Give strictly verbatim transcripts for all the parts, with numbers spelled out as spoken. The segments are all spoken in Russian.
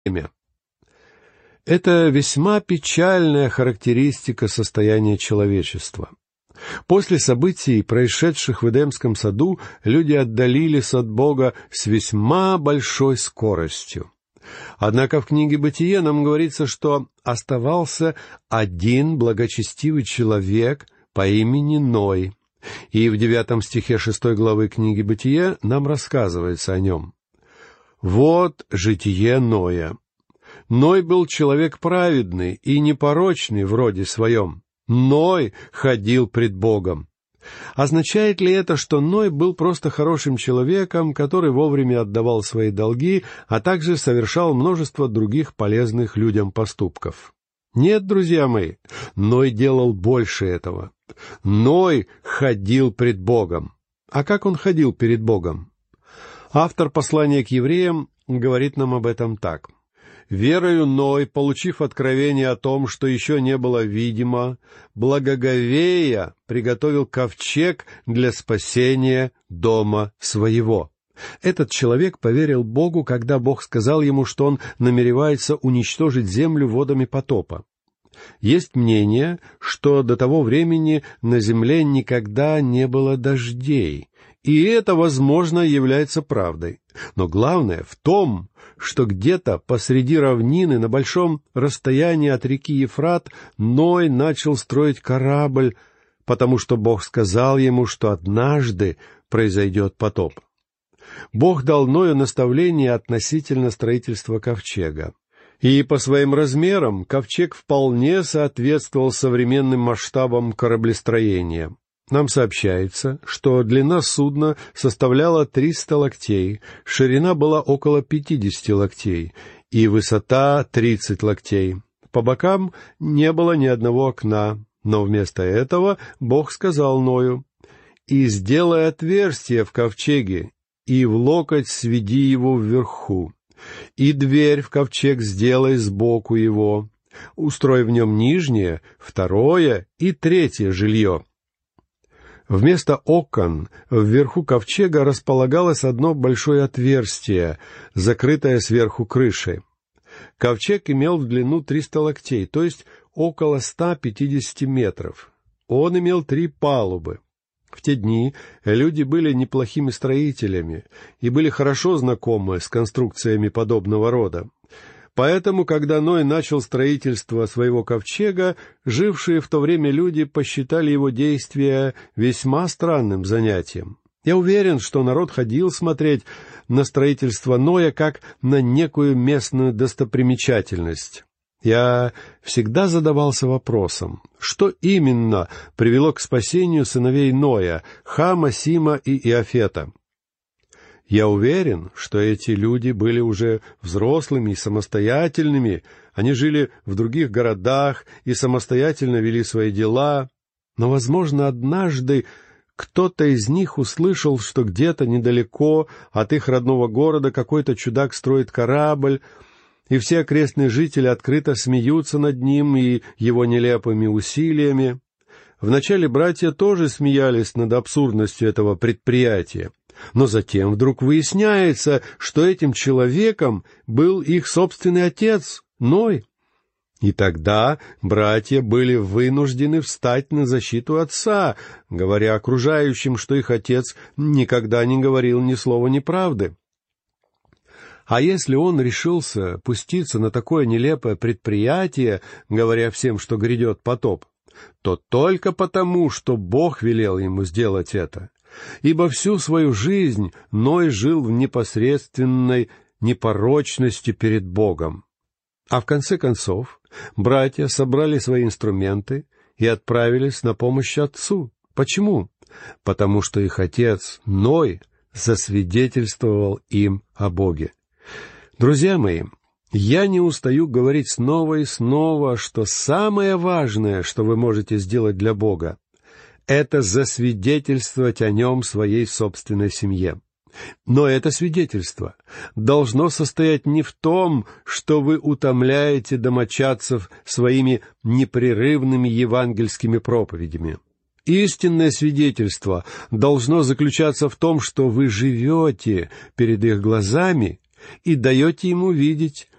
время. Это весьма печальная характеристика состояния человечества. После событий, происшедших в Эдемском саду, люди отдалились от Бога с весьма большой скоростью. Однако в книге «Бытие» нам говорится, что оставался один благочестивый человек по имени Ной. И в девятом стихе шестой главы книги «Бытие» нам рассказывается о нем. «Вот житие Ноя. Ной был человек праведный и непорочный в роде своем. Ной ходил пред Богом». Означает ли это, что Ной был просто хорошим человеком, который вовремя отдавал свои долги, а также совершал множество других полезных людям поступков? Нет, друзья мои, Ной делал больше этого. Ной ходил пред Богом. А как он ходил перед Богом? Автор послания к евреям говорит нам об этом так. «Верою Ной, получив откровение о том, что еще не было видимо, благоговея приготовил ковчег для спасения дома своего». Этот человек поверил Богу, когда Бог сказал ему, что он намеревается уничтожить землю водами потопа. Есть мнение, что до того времени на земле никогда не было дождей, и это, возможно, является правдой. Но главное в том, что где-то посреди равнины, на большом расстоянии от реки Ефрат, Ной начал строить корабль, потому что Бог сказал ему, что однажды произойдет потоп. Бог дал Ною наставление относительно строительства ковчега. И по своим размерам ковчег вполне соответствовал современным масштабам кораблестроения. Нам сообщается, что длина судна составляла триста локтей, ширина была около пятьдесят локтей и высота тридцать локтей. По бокам не было ни одного окна, но вместо этого Бог сказал Ною: «И сделай отверстие в ковчеге, и в локоть сведи его вверху, и дверь в ковчег сделай сбоку его, устрой в нем нижнее, второе и третье жилье». Вместо окон вверху ковчега располагалось одно большое отверстие, закрытое сверху крышей. Ковчег имел в длину триста локтей, то есть около ста пятидесяти метров. Он имел три палубы. В те дни люди были неплохими строителями и были хорошо знакомы с конструкциями подобного рода. Поэтому, когда Ной начал строительство своего ковчега, жившие в то время люди посчитали его действия весьма странным занятием. Я уверен, что народ ходил смотреть на строительство Ноя как на некую местную достопримечательность. Я всегда задавался вопросом, что именно привело к спасению сыновей Ноя, Хама, Сима и Иафета. Я уверен, что эти люди были уже взрослыми и самостоятельными, они жили в других городах и самостоятельно вели свои дела, но, возможно, однажды кто-то из них услышал, что где-то недалеко от их родного города какой-то чудак строит корабль, и все окрестные жители открыто смеются над ним и его нелепыми усилиями. Вначале братья тоже смеялись над абсурдностью этого предприятия, но затем вдруг выясняется, что этим человеком был их собственный отец, Ной. И тогда братья были вынуждены встать на защиту отца, говоря окружающим, что их отец никогда не говорил ни слова неправды. А если он решился пуститься на такое нелепое предприятие, говоря всем, что грядет потоп, то только потому, что Бог велел ему сделать это. Ибо всю свою жизнь Ной жил в непосредственной непорочности перед Богом. А в конце концов братья собрали свои инструменты и отправились на помощь отцу. Почему? Потому что их отец Ной засвидетельствовал им о Боге. Друзья мои, я не устаю говорить снова и снова, что самое важное, что вы можете сделать для Бога, это засвидетельствовать о Нем своей собственной семье. Но это свидетельство должно состоять не в том, что вы утомляете домочадцев своими непрерывными евангельскими проповедями. Истинное свидетельство должно заключаться в том, что вы живете перед их глазами и даете ему видеть,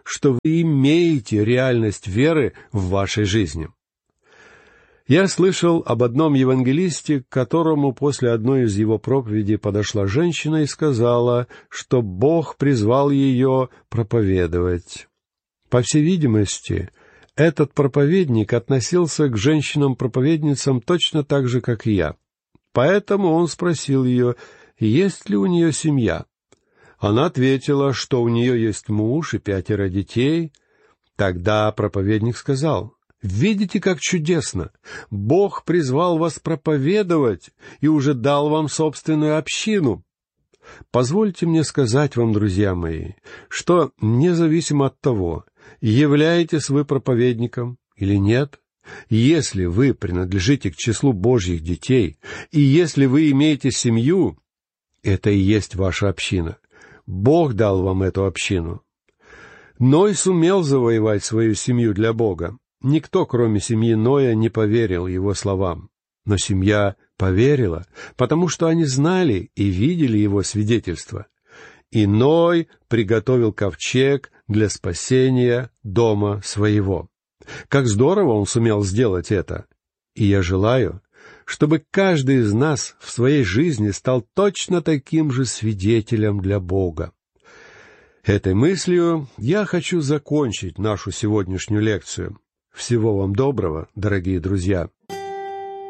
что вы имеете реальность веры в вашей жизни. Я слышал об одном евангелисте, к которому после одной из его проповедей подошла женщина и сказала, что Бог призвал ее проповедовать. По всей видимости, этот проповедник относился к женщинам-проповедницам точно так же, как и я. Поэтому он спросил ее, есть ли у нее семья. Она ответила, что у нее есть муж и пятеро детей. Тогда проповедник сказал, «Видите, как чудесно! Бог призвал вас проповедовать и уже дал вам собственную общину». Позвольте мне сказать вам, друзья мои, что независимо от того, являетесь вы проповедником или нет, если вы принадлежите к числу Божьих детей, и если вы имеете семью, это и есть ваша община. Бог дал вам эту общину. Ной сумел завоевать свою семью для Бога. Никто, кроме семьи Ноя, не поверил его словам. Но семья поверила, потому что они знали и видели его свидетельство. И Ной приготовил ковчег для спасения дома своего. Как здорово он сумел сделать это! И я желаю, чтобы каждый из нас в своей жизни стал точно таким же свидетелем для Бога. Этой мыслью я хочу закончить нашу сегодняшнюю лекцию. Всего вам доброго, дорогие друзья!